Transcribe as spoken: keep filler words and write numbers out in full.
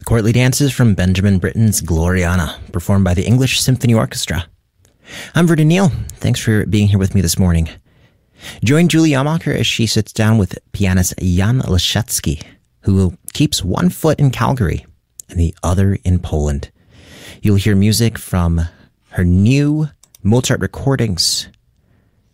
Courtly dances from Benjamin Britten's Gloriana, performed by the English Symphony Orchestra. I'm Vernon Neal. Thanks for being here with me this morning. Join Julie Yamacher as she sits down with pianist Jan Leszecki, who keeps one foot in Calgary and the other in Poland. You'll hear music from her new Mozart recordings,